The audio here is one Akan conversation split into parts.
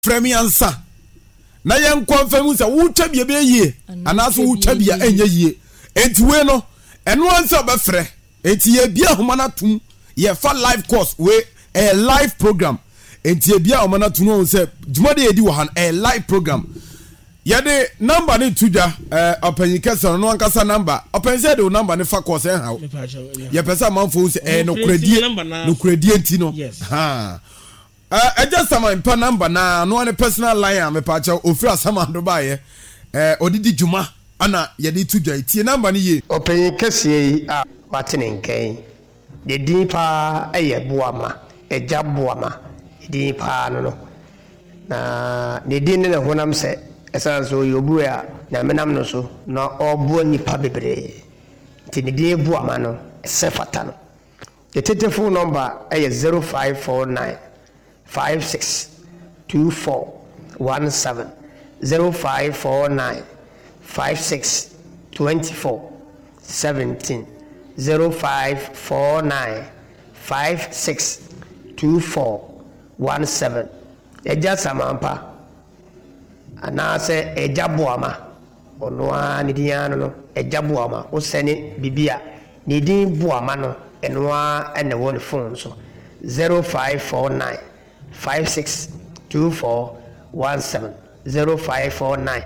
frame answer na yen confirm say wo twa bia be yie anaso wo twa bia enye yie enti we no eno answer be frɛ enti ye bia homa na tum ye fa live course we a live program enti ye bia homa na tum no say dwuma de yedi wo han a live program yede number ne tuja opanyika so no ankasa number opanse de number ne fa course en ha ye pesa manfo say no kredie enti no ha just some pa number na no one personal line me pa cha ofira samando ba ye odidi juma ana ye di tuja itie number ni ye open kese a watene nkan de din pa eye boama eja boama din pa no na de din ne honam se esan so yobu ya na menam no so na obo nipa bebre ti ne din boama no se fata no the telephone number eye 0549 562417 0549 562417 0549 562417 eja samampa anase eja boama ono a ne diano no eja boama o sene bibia ne din boama no eno a ene won phone so 0549 562417 0549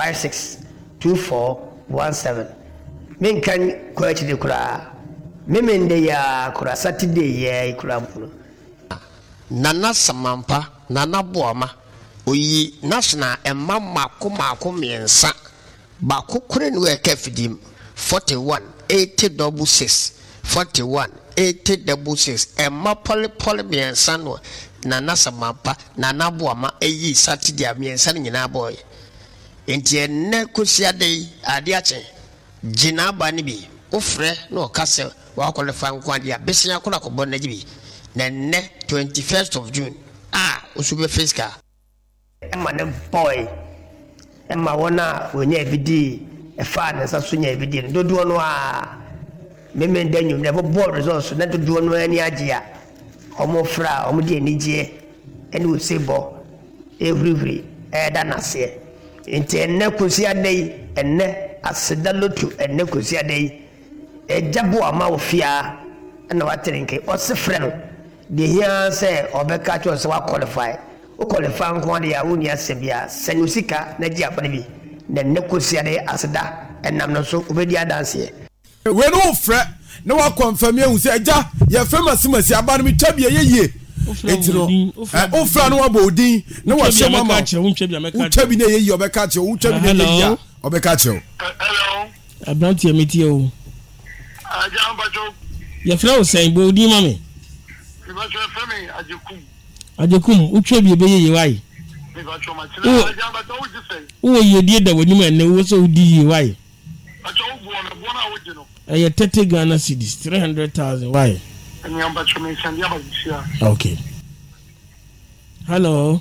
562417 min kan kwachi de kura memende ya kura Saturday ya kura mpuno nana samampa nana boama oyi national emma mako miensa ba kokure no e kafidim 41 8066 41 8066 emma poli miensa no nana samampa nana boama eyi Saturday miensa nyina boy enti enne kosiade ade ache jina ba ni bi ofre no kase wa qualify nkwade ya besia kola ko bon najibi na ne 21st of June osube fiska emma ne boy emma wona wonya bidi e fa na sa so nya bidi dodo no memenda nyum ne bo results na dodo no ani agea omo fra omo de anije eni wo sebo every da nase enti enne kosi adai enne asedalotu enne kosi adai ejabo ama ofia na watenke osefre no de hia se obeka cho se wa qualify o qualify nko de ya woni asebia sanyusika na ji afane bi na enne kosi adai aseda enam no so obedi adanse we no frɛ na wa confirm ehun se eja ye famous masi aba no mi twabia yeye enti no o fra no abodin na wa hye mama twabi na yeye obeka che o twabi na yeye obeka che hello abranti emeti o aja ambajo ye fra o sen bodin mame mi ba che femi ajekum o twabi be yeye wai mi ba che ma tira aja ambajo o ji sei o ye die da wani ma na wo so di yeye wai acha o bona o ji no 30 Ghana cedis 300,000 why ani ambacho me send ya bazisia okay hello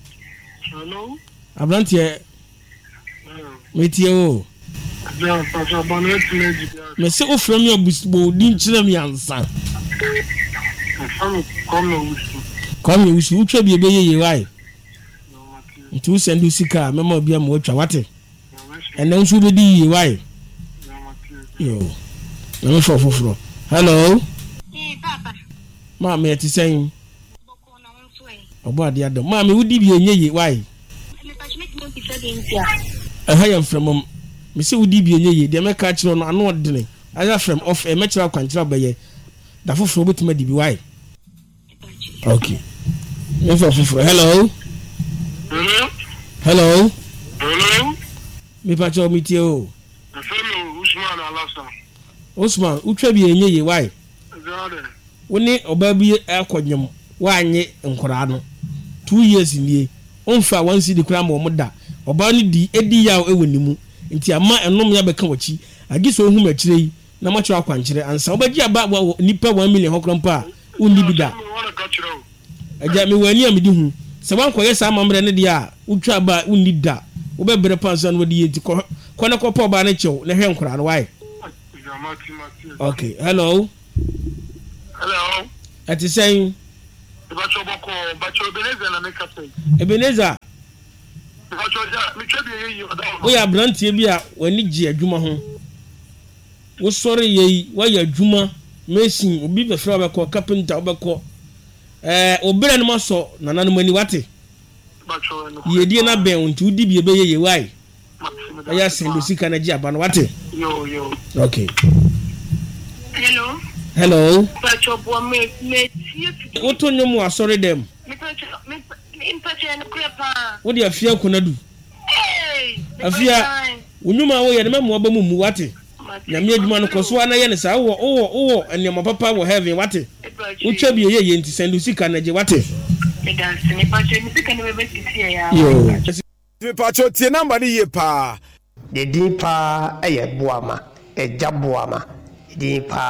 abrantie metie o ja pa banet meji me se o from your busbo din kire me ansa come you should try be ye why to send you sika memo bia mo atwa wate and then should be di why yo let me for hello papa mama eti sen boko na won so obo ade adam mama wudi bi enye why me pa chime mo bi se de ntia I from me say wudi bi enye de me ka kire no ano odene I from off e me kire kwankira baye da foforo betima di bi why okay me for hello hello me pa cho mi tie o Usman Alasa Usman utwa bi enye why woni oba bi akodwom wanye nkora no 2 years nie onfa wansi di kura mo da oba ni di edi ya ewonimu nti ama enom ya beka wachi agiso ohum akire yi na macho akwankire ansa obaji aba nipa 1 million hokrampa undi bida aja me wani amedi hu se wan koye sa mamre ne dia utwa ba undi da obebre pansan wodi yenti kwana kopo ba na chew na hwe nkora no why okay hello hello ati saying Bacho boko, bacho Ebenezer na make say. Ebenezer. Bacho ja, me twa bi ye oda. Wo ya brantie bi a wani gye adwuma ho. Wo sori ye wa ya adwuma mason obi be fra be ko carpenter obekọ. Obere no maso nananom ani wate. Bacho no. Ye die na ben nti udi bi ebe ye wai. Aya sendo sika na gye aba no wate. Yo. Okay. Hello. Hello. Bacho bo me Wo to nyomu asori dem. me mpacho no krepa. Wo de afia konadu. Afia unyuma wo ye de memo aba mu wate. Na me adwuma no koso ana ye ne sa wo enema papa wo heaven wate. Wo twa bi ye nti sendo sika na gye wate. Me dance me mpacho me sika ne be tisi ya. Yo. Me pacho tie number ni ye pa. de din pa eye boama eja boama din pa